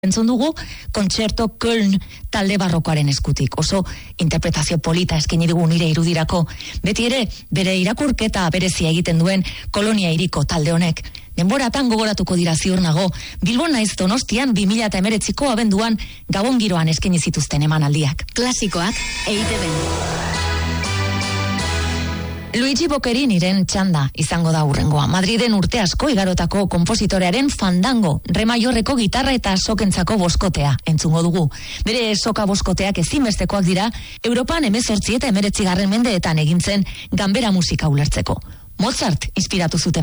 Entzun dugu, Kontzerto Köln talde barrokoaren eskutik. Oso interpretazio polita eskaini dugu nire irudirako. Beti ere, bere irakurketa berezia egiten duen Kolonia hiriko talde honek. Denboratan gogoratuko dira ziur nago, Bilbon naiz Donostian 2019ko abenduan Gabon giroan eskaini zituzten emanaldiak. Klasikoak EITB. Luigi Boccheriniren txanda izango da hurrengoa. Madriden urte asko igarotako konpositorearen Fandango, re maiorreko gitarra eta sokentzako boskotea entzungo dugu. Bere soka boskoteak ezinbestekoak dira Europan 18 eta 19 mendeetan egin zen ganbera musika ulertzeko. Mozart inspiratu zuten